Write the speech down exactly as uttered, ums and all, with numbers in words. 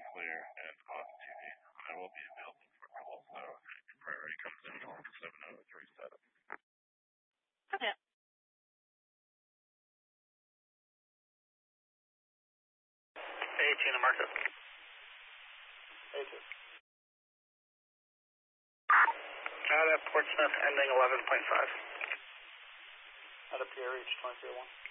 completely clear and off T V. I will be available for calls though if priority comes in on seven oh three seven. Okay. eighteen to Marcus. eighteen. Out at Portsmouth ending eleven point five. Out of P R H twenty-three oh one.